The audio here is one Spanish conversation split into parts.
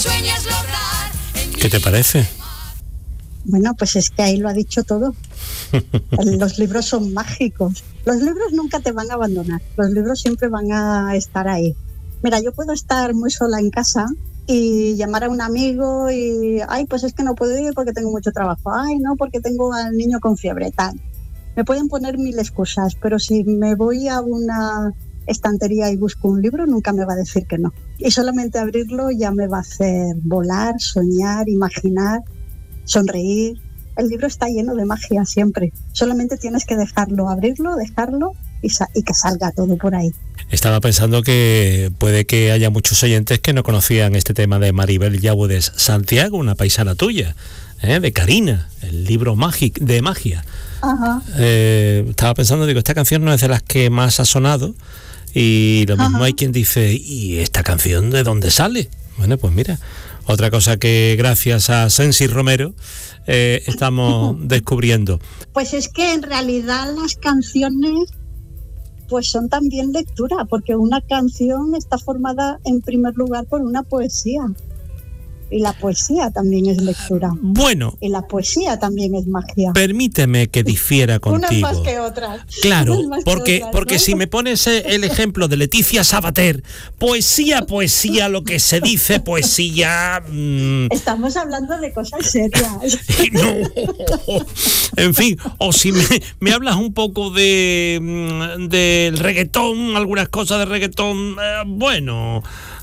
¿Qué te parece? Bueno, pues es que ahí lo ha dicho todo. Los libros son mágicos. Los libros nunca te van a abandonar. Los libros siempre van a estar ahí. Mira, yo puedo estar muy sola en casa y llamar a un amigo y, ay, pues es que no puedo ir porque tengo mucho trabajo. Ay, no, porque tengo al niño con fiebre, tal. Me pueden poner mil excusas, pero si me voy a una estantería y busco un libro, nunca me va a decir que no. Y solamente abrirlo ya me va a hacer volar, soñar, imaginar, sonreír. El libro está lleno de magia siempre. Solamente tienes que dejarlo, abrirlo, dejarlo y que salga todo por ahí. Estaba pensando que puede que haya muchos oyentes que no conocían este tema de Maribel Yáudes Santiago, una paisana tuya, de Karina, el libro de magia. Ajá. Estaba pensando, digo, esta canción no es de las que más ha sonado y lo mismo hay quien dice, ¿y esta canción de dónde sale? Bueno, pues mira, otra cosa que gracias a Sensi Romero estamos descubriendo. Pues es que en realidad las canciones pues son también lectura, porque una canción está formada en primer lugar por una poesía. Y la poesía también es lectura. Bueno. Y la poesía también es magia. Permíteme que difiera contigo. Unas más que otras. Claro, porque ¿no? si me pones el ejemplo de Leticia Sabater, poesía, lo que se dice, poesía... Estamos hablando de cosas serias. No. En fin, o si me hablas un poco del reggaetón, algunas cosas de reggaetón, bueno,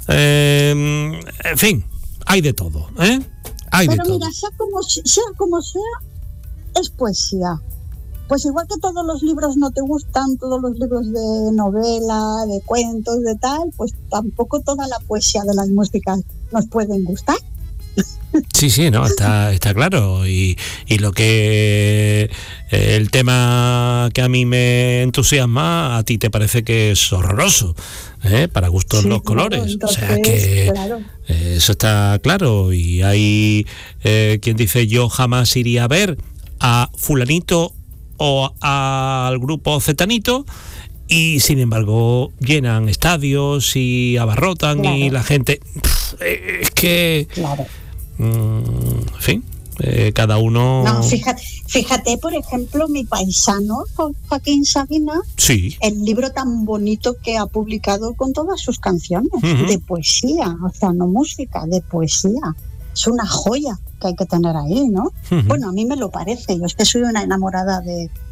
en fin. Hay de todo, ¿eh? Pero mira, sea como sea, es poesía. Pues igual que todos los libros no te gustan, todos los libros de novela, de cuentos, de tal, pues tampoco toda la poesía de las músicas nos pueden gustar. Sí, no, está claro. Y lo que el tema que a mí me entusiasma, a ti te parece que es horroroso, para gustos los colores. Claro, entonces, o sea que claro. Eso está claro. Y hay quien dice, yo jamás iría a ver a fulanito o al grupo zetanito, y sin embargo llenan estadios y abarrotan, claro. Y la gente es que claro. En fin, cada uno... No, fíjate, por ejemplo, mi paisano Joaquín Sabina, sí. El libro tan bonito que ha publicado con todas sus canciones, de poesía, o sea, no música, de poesía. Es una joya que hay que tener ahí, ¿no? Bueno, a mí me lo parece, yo es que soy una enamorada de